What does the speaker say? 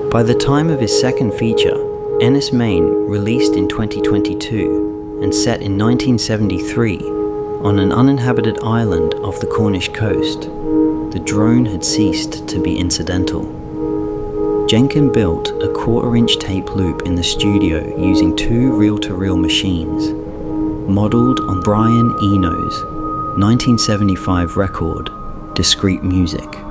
By the time of his second feature, Enys Men, released in 2022 and set in 1973 on an uninhabited island off the Cornish coast, the drone had ceased to be incidental. Jenkin built a 1/4-inch tape loop in the studio using 2 reel-to-reel machines, modelled on Brian Eno's 1975 record, Discreet Music.